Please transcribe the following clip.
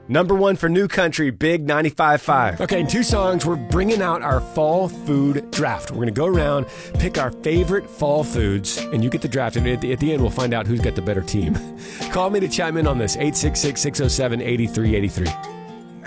Number one for New Country, Big 95.5. Okay, in 2 songs, we're bringing out our fall food draft. We're going to go around, pick our favorite fall foods, and you get the draft. And at the end, we'll find out who's got the better team. Call me to chime in on this, 866-607-8383.